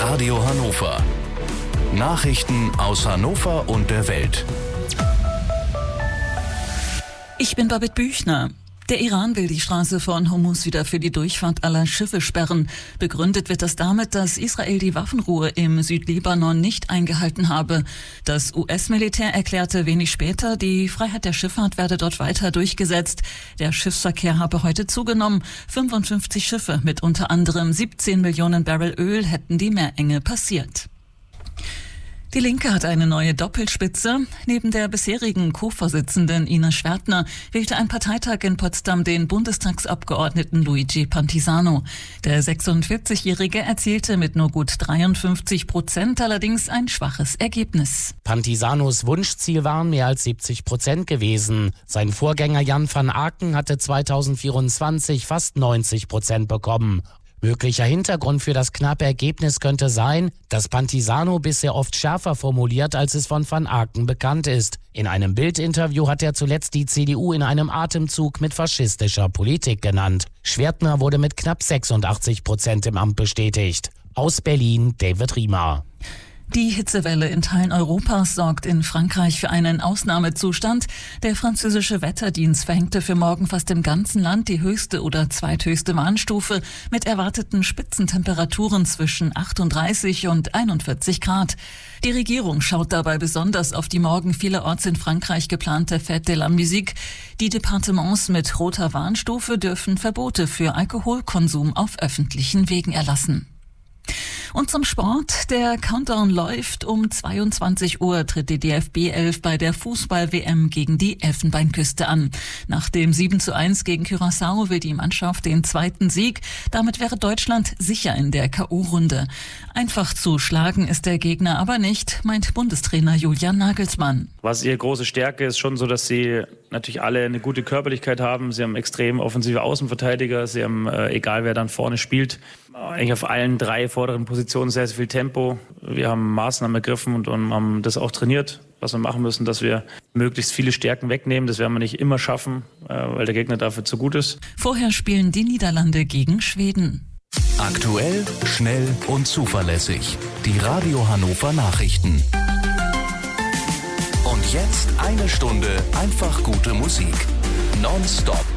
Radio Hannover. Nachrichten aus Hannover und der Welt. Ich bin Babette Büchner. Der Iran will die Straße von Hormuz wieder für die Durchfahrt aller Schiffe sperren. Begründet wird das damit, dass Israel die Waffenruhe im Südlibanon nicht eingehalten habe. Das US-Militär erklärte wenig später, die Freiheit der Schifffahrt werde dort weiter durchgesetzt. Der Schiffsverkehr habe heute zugenommen. 55 Schiffe mit unter anderem 17 Millionen Barrel Öl hätten die Meerenge passiert. Die Linke hat eine neue Doppelspitze. Neben der bisherigen Co-Vorsitzenden Ina Schwärtner wählte ein Parteitag in Potsdam den Bundestagsabgeordneten Luigi Pantisano. Der 46-Jährige erzielte mit nur gut 53% allerdings ein schwaches Ergebnis. Pantisanos Wunschziel waren mehr als 70% gewesen. Sein Vorgänger Jan van Aken hatte 2024 fast 90% bekommen. Möglicher Hintergrund für das knappe Ergebnis könnte sein, dass Pantisano bisher oft schärfer formuliert, als es von Van Aken bekannt ist. In einem Bild-Interview hat er zuletzt die CDU in einem Atemzug mit faschistischer Politik genannt. Schwärtner wurde mit knapp 86% im Amt bestätigt. Aus Berlin, David Riemer. Die Hitzewelle in Teilen Europas sorgt in Frankreich für einen Ausnahmezustand. Der französische Wetterdienst verhängte für morgen fast im ganzen Land die höchste oder zweithöchste Warnstufe mit erwarteten Spitzentemperaturen zwischen 38 und 41 Grad. Die Regierung schaut dabei besonders auf die morgen vielerorts in Frankreich geplante Fête de la Musique. Die Departements mit roter Warnstufe dürfen Verbote für Alkoholkonsum auf öffentlichen Wegen erlassen. Und zum Sport. Der Countdown läuft. Um 22 Uhr tritt die DFB 11 bei der Fußball-WM gegen die Elfenbeinküste an. Nach dem 7:1 gegen Curaçao will die Mannschaft den zweiten Sieg. Damit wäre Deutschland sicher in der K.O.-Runde. Einfach zu schlagen ist der Gegner aber nicht, meint Bundestrainer Julian Nagelsmann. Was ihre große Stärke ist schon so, dass sie natürlich alle eine gute Körperlichkeit haben. Sie haben extrem offensive Außenverteidiger. Sie haben, egal wer dann vorne spielt, eigentlich auf allen drei vorderen Positionen sehr, sehr viel Tempo. Wir haben Maßnahmen ergriffen und haben das auch trainiert, was wir machen müssen, dass wir möglichst viele Stärken wegnehmen. Das werden wir nicht immer schaffen, weil der Gegner dafür zu gut ist. Vorher spielen die Niederlande gegen Schweden. Aktuell, schnell und zuverlässig. Die Radio Hannover Nachrichten. Und jetzt eine Stunde einfach gute Musik. Non-stop.